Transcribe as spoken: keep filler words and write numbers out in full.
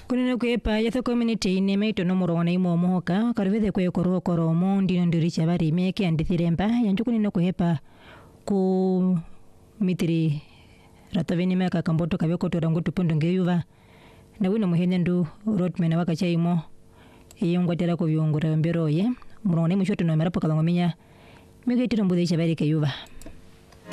kunene kwepa yatho community ine meito no murona imo mohoka karvethe kwe koro koro mo ndino ndiricha bari meke andithiremba yanju kunene kwepa ku mitiri rataveni meka kamboto kabeko torango tupondo ngeyuva na wino muhene ndu roadman wakachaimo iyongwatera ko byongora mbero ye murona imo shoto no merapo kalangomenya mege tirombude chabari keyuva.